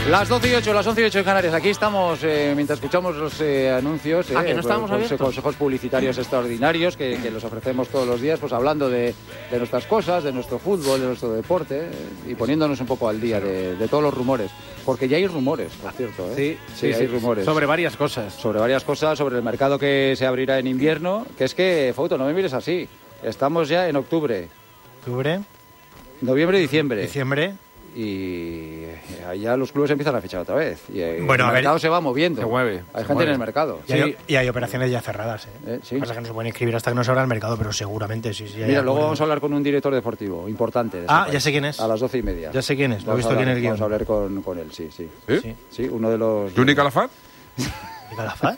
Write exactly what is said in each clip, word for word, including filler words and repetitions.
Las doce y ocho, las once y ocho en Canarias. Aquí estamos eh, mientras escuchamos los eh, anuncios. Ah, eh, que no estamos con, abiertos. Consejos publicitarios extraordinarios que, que los ofrecemos todos los días, pues hablando de, de nuestras cosas, de nuestro fútbol, de nuestro deporte eh, y poniéndonos un poco al día de, de todos los rumores. Porque ya hay rumores, por cierto. ¿eh? Sí, sí, sí, hay sí, rumores. sobre varias cosas. Sobre varias cosas, sobre el mercado que se abrirá en invierno. Que es que, Fauto, no me mires así. Estamos ya en octubre. Octubre. Noviembre, diciembre. Diciembre. Y allá los clubes empiezan a fichar otra vez. Y eh, Bueno, el a ver, mercado se va moviendo. se mueve, Hay se gente mueve. en el mercado. Y, hay, y hay operaciones ya cerradas, ¿eh? Eh, sí. Lo que pasa es que no se pueden inscribir hasta que no se abra el mercado, pero seguramente sí. sí hay Mira, luego alguno. vamos a hablar con un director deportivo importante. de ese Ah, país, ya sé quién es. A las doce y media. Ya sé quién es, lo he Vamos visto a aquí en hablar- el guión. Vamos a hablar con, con él, sí, sí. ¿Sí? Sí. Sí, uno de los... ¿Juni Calafat? ¿Y Calafat?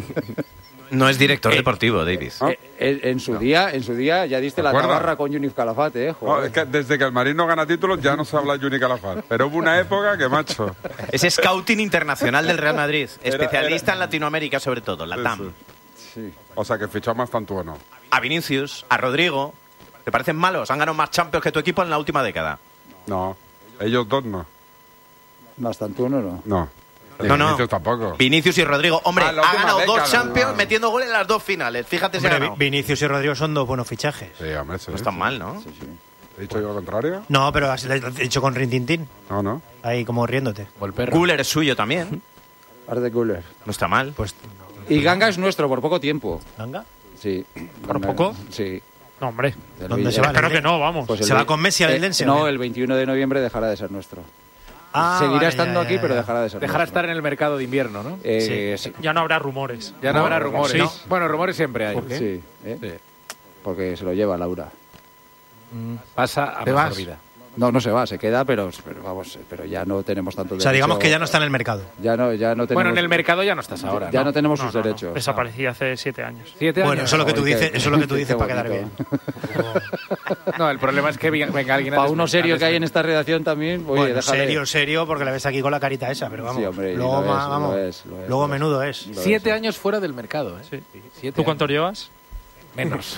No es director deportivo, David. ¿Ah? Eh, en, en su día, en su día ya diste la ¿Te acuerdas? tabarra con Yunif Calafate, eh, No, joder. es que desde que el Madrid no gana títulos ya no se habla de Juni Calafat. Pero hubo una época que, macho... Es scouting internacional del Real Madrid. Era- Especialista era- en Latinoamérica, sobre todo, la T A M. Sí, Sí. O sea, que fichó más Tantuono. A Vinicius, a Rodrigo. ¿Te parecen malos? Han ganado más Champions que tu equipo en la última década. No, ellos dos no. Bastante uno, ¿no? No. Y No, no. Vinicius tampoco. Vinicius y Rodrigo. Hombre, Ah, la ha última ganado década, dos Champions no. metiendo goles en las dos finales. Fíjate si ha Hombre, ganado. Vi- Vinicius y Rodrigo son dos buenos fichajes. Sí, hombre, sí. No están mal, ¿no? Sí, sí. ¿He dicho yo lo contrario? No, pero has lo has dicho con Rintintín. No, no. Ahí como riéndote. O el perro. Guller es suyo también. Arde Guller. No está mal. Pues, Y Ganga es nuestro por poco tiempo. ¿Ganga? Sí. ¿Por Ganga, poco? Sí. No, hombre. Del ¿Dónde Villa- se va? Espero ¿El que no, vamos. Pues el ¿Se va ve- con Messi al eh, Eldense, o No, qué? el veintiuno de noviembre dejará de ser nuestro. Ah, Seguirá vale, estando ya, aquí, ya, pero ya. dejará de ser Dejará nuestro. estar en el mercado de invierno, ¿no? Eh, sí. Ya no habrá rumores. Ya no, No, habrá no, rumores. sí. No. Bueno, rumores siempre hay. Sí, ¿eh? Sí. Porque se lo lleva Laura. Pasa a ¿Te mejor vas? vida. No, no se va, se queda, pero, pero vamos, pero ya no tenemos tanto O derecho. sea, digamos que ya no está en el mercado. Ya no, ya no tenemos. Bueno, en el mercado ya no estás ahora. Ya ¿no? no tenemos No, sus no, no. derechos. Desaparecí hace siete años. Siete Bueno, años. eso es lo que tú Ay, qué- dices, eso es lo que tú qué dices para quedar bonito. bien. No, el problema es que venga, venga alguien a Para uno desmen- serio a que hay en desmen- esta redacción también, oye, Bueno, déjale. serio, serio, porque la ves aquí con la carita esa, pero vamos. Sí, hombre, y luego, lo ma- es, lo vamos, es, lo es, luego lo es. menudo es. Lo Siete es. años fuera del mercado, ¿eh? Sí. Siete ¿Tú cuánto años. llevas? Menos.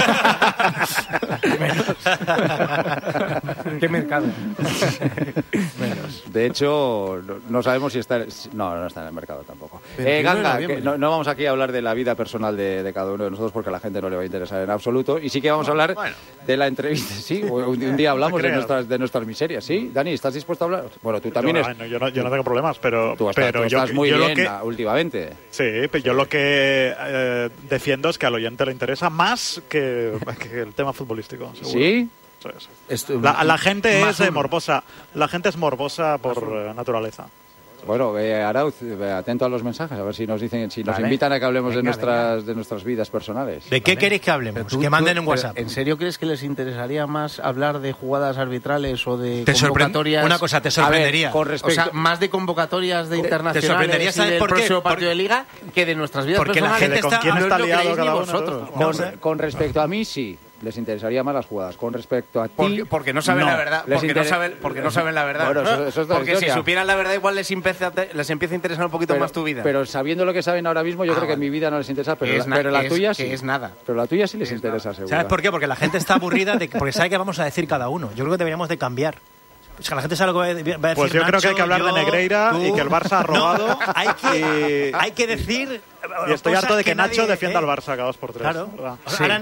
¿Qué mercado? Menos. De hecho, no, no sabemos si está. si- No, no está en el mercado tampoco. Eh, veintiuno de Ganga, noviembre. que no, no vamos aquí a hablar de la vida personal de, de cada uno de nosotros porque a la gente no le va a interesar en absoluto. Y sí que vamos a hablar Bueno. de la entrevista. Sí, un, un día hablamos de creas. nuestras, de nuestras miserias. ¿Sí? Dani, ¿estás dispuesto a hablar? Bueno, tú también yo, es- ay, no, yo, no, yo no tengo problemas, pero, tú estás, pero tú yo, estás muy yo bien lo que, ah, últimamente. sí, pero yo lo que eh, defiendo es que al oyente le interesa más que, que el tema futbolístico. seguro. ¿Sí? Sí, sí. Esto- La, la gente más es eh, uno. morbosa, la gente es morbosa por eh, naturaleza. Bueno, eh, Arauz, eh, atento a los mensajes, a ver si nos dicen, si nos Vale. invitan a que hablemos de Venga, nuestras de nuestras vidas personales. ¿De qué queréis que Pero hablemos? tú- que manden tú- en pero, WhatsApp. ¿En serio crees que les interesaría más hablar de jugadas arbitrales o de Te sorpre- convocatorias? Una cosa, te A ver, sorprendería. con O respecto... sea, más de convocatorias de Te- te internacionales sorprendería, y ¿sabes del por qué? próximo Por- partido de Liga que de nuestras vidas Porque la personales. gente ¿De con está- quién no está os lo liado creéis cada ni uno? vosotros. No, Con, sé. con respecto a mí, sí, les interesaría más las jugadas. Con respecto a ti... Porque, porque no saben no. la verdad. Les Porque no, inter- saben, porque no saben la verdad. Bueno, eso- eso es otra porque si historia. supieran la verdad, igual les empieza, a te- les empieza a interesar un poquito pero, más tu vida. pero sabiendo lo que saben ahora mismo, yo Ah, creo que vale. mi vida no les interesa, pero, Que la, es na- pero la que es- tuya que sí. es nada. Pero la tuya sí les interesa, seguro. ¿Sabes por qué? Porque la gente está aburrida de, porque sabe que vamos a decir cada uno. Yo creo que deberíamos de cambiar. O sea, la gente sabe lo que va a va a decir Pues yo creo Nacho, que hay que hablar yo, de Negreira tú. y que el Barça ha robado. No, hay, que, y, hay que decir y estoy cosas harto de que, nadie- Nacho defienda ¿eh? al Barça cada dos por tres. Claro. ¿verdad? O sea, Sí. ahora